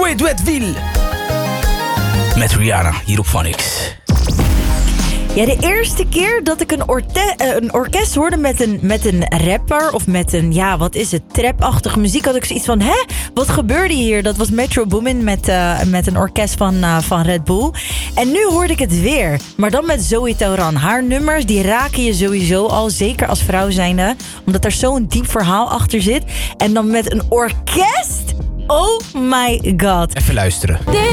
Jouer Duet Ville. Met Rihanna, hier op Phonics. Ja, de eerste keer dat ik een orkest hoorde met een rapper of met een, ja, wat is het, trapachtige muziek, had ik zoiets van, hè? Wat gebeurde hier? Dat was Metro Boomin met een orkest van Red Bull. En nu hoorde ik het weer, maar dan met Zoe Tauran. Haar nummers, die raken je sowieso al, zeker als vrouw zijnde, omdat er zo'n diep verhaal achter zit. En dan met een orkest? Oh my god. Even luisteren.